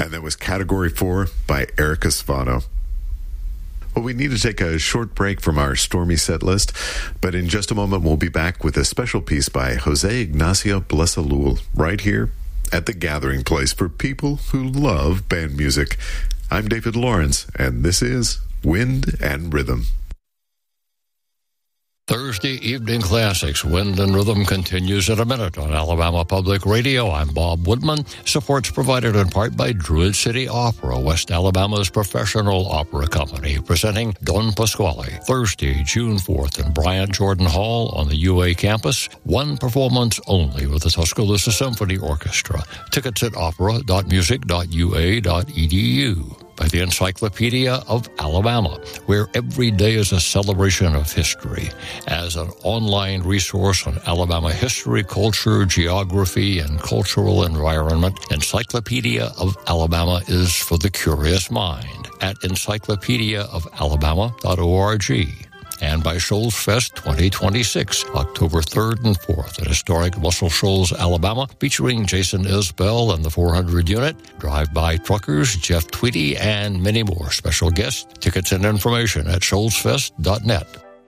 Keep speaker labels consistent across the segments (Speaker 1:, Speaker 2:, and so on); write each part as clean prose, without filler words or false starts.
Speaker 1: And that was Category 4 by Erica Svano. Well, we need to take a short break from our stormy set list, but in just a moment we'll be back with a special piece by Jose Ignacio Blesalul right here at the gathering place for people who love band music. I'm David Lawrence, and this is Wind and Rhythm.
Speaker 2: Thursday Evening Classics. Wind and Rhythm continues in a minute on Alabama Public Radio. I'm Bob Woodman. Support's provided in part by Druid City Opera, West Alabama's professional opera company, presenting Don Pasquale, Thursday, June 4th in Bryant Jordan Hall on the UA campus. One performance only with the Tuscaloosa Symphony Orchestra. Tickets at opera.music.ua.edu. By the Encyclopedia of Alabama, where every day is a celebration of history. As an online resource on Alabama history, culture, geography, and cultural environment, Encyclopedia of Alabama is for the curious mind at encyclopediaofalabama.org. And by Shoals Fest 2026, October 3rd and 4th at historic Muscle Shoals, Alabama, featuring Jason Isbell and the 400 Unit, Drive-By Truckers, Jeff Tweedy, and many more special guests. Tickets and information at shoalsfest.net.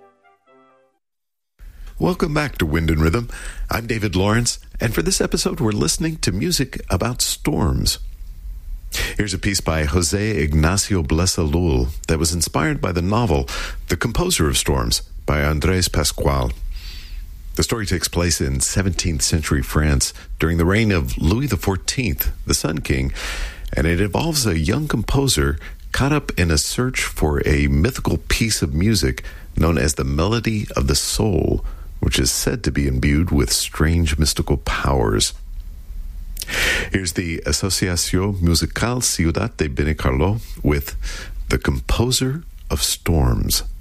Speaker 1: Welcome back to Wind and Rhythm. I'm David Lawrence, and for this episode we're listening to music about storms. Here's a piece by Jose Ignacio Blesalul that was inspired by the novel The Composer of Storms by Andrés Pascual. The story takes place in 17th century France during the reign of Louis XIV, the Sun King, and it involves a young composer caught up in a search for a mythical piece of music known as the Melody of the Soul, which is said to be imbued with strange mystical powers. Here's the Asociación Musical Ciudad de Benicarló with The Composer of Storms.